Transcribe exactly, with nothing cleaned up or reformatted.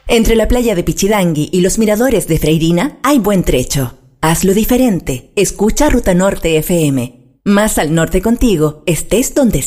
Entre la playa de Pichidangui y los miradores de Freirina hay buen trecho. Hazlo diferente. Escucha Ruta Norte F M. Más al norte contigo, estés donde